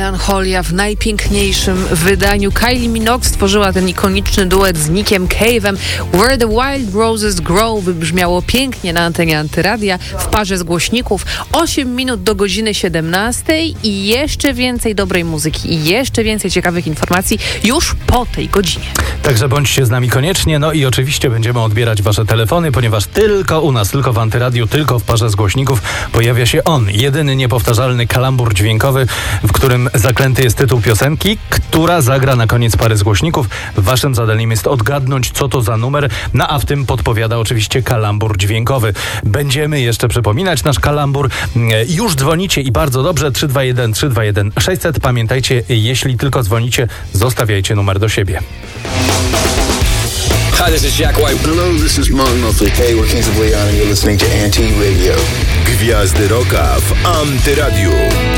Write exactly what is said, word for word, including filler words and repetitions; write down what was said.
Melancholia w najpiękniejszym wydaniu. Kylie Minogue stworzyła ten ikoniczny duet z Nickiem Cave'em. Where the Wild Roses Grow wybrzmiało pięknie na antenie Antyradia w parze z głośników. osiem minut do godziny siedemnastej i jeszcze więcej dobrej muzyki i jeszcze więcej ciekawych informacji już po tej godzinie. Także bądźcie z nami koniecznie. No i oczywiście będziemy odbierać wasze telefony, ponieważ tylko u nas, tylko w Antyradiu, tylko w parze z głośników pojawia się on. Jedyny niepowtarzalny kalambur dźwiękowy, w którym zaklęty jest tytuł piosenki, która zagra na koniec pary z głośników. Waszym zadaniem jest odgadnąć, co to za numer, no a w tym podpowiada oczywiście kalambur dźwiękowy. Będziemy jeszcze przypominać nasz kalambur. Już dzwonicie i bardzo dobrze. trzy dwa jeden trzy dwa jeden sześćset. Pamiętajcie, jeśli tylko dzwonicie, zostawiajcie numer do siebie. Hi, this is Jack White. Hello, this is Mark Knopfler. Hey, we're Kings of Leon and you're listening to Anti Radio. Gwiazdy Rocka w Antyradiu.